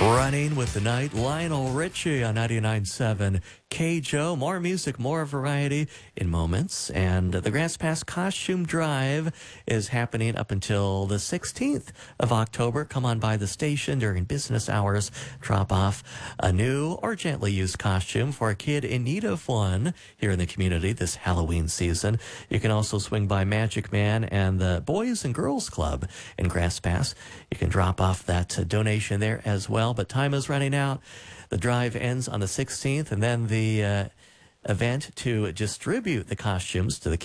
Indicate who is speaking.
Speaker 1: Running with the Night, Lionel Richie on 99.7 KJO. More music, more variety in moments. And the Grass Pass Costume Drive is happening up until the 16th of October. Come on by the station during business hours. Drop off a new or gently used costume for a kid in need of one here in the community this Halloween season. You can also swing by Magic Man and the Boys and Girls Club in Grass Pass. You can drop off that donation there as well. But time is running out. The drive ends on the 16th, and then the event to distribute the costumes to the